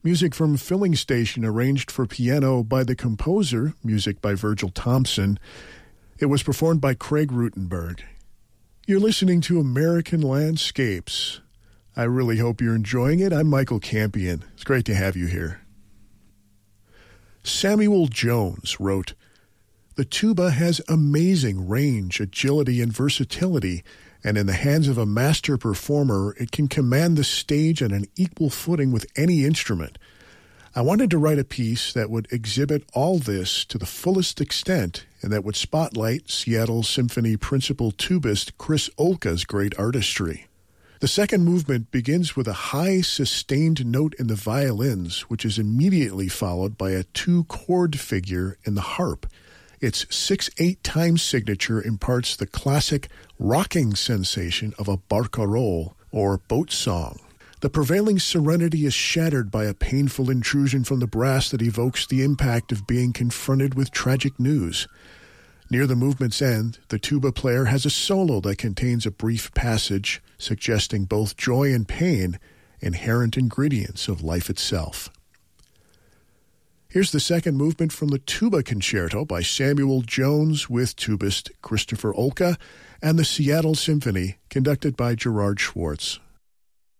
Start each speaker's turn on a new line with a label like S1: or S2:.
S1: Music from Filling Station, arranged for piano by the composer, music by Virgil Thompson. It was performed by Craig Rutenberg. You're listening to American Landscapes. I really hope you're enjoying it. I'm Michael Campion. It's great to have you here. Samuel Jones wrote, "The tuba has amazing range, agility, and versatility, and in the hands of a master performer, it can command the stage on an equal footing with any instrument. I wanted to write a piece that would exhibit all this to the fullest extent and that would spotlight Seattle Symphony principal tubist Chris Olka's great artistry. The second movement begins with a high sustained note in the violins, which is immediately followed by a 2-chord figure in the harp. Its 6/8 time signature imparts the classic rocking sensation of a barcarolle, or boat song. The prevailing serenity is shattered by a painful intrusion from the brass that evokes the impact of being confronted with tragic news. Near the movement's end, the tuba player has a solo that contains a brief passage suggesting both joy and pain, inherent ingredients of life itself." Here's the second movement from the Tuba Concerto by Samuel Jones with tubist Christopher Olka and the Seattle Symphony, conducted by Gerard Schwartz.